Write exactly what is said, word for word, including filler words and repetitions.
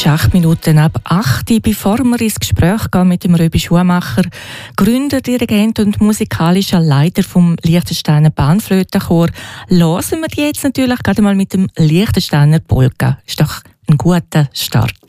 ist acht Minuten ab acht. Bevor wir ins Gespräch gehen mit dem Röbi Schumacher, Gründer, Dirigent und musikalischer Leiter vom Liechtensteiner Panflötenchor, hören wir die jetzt natürlich gerade mal mit dem Liechtensteiner Polka. Ist doch ein guter Start.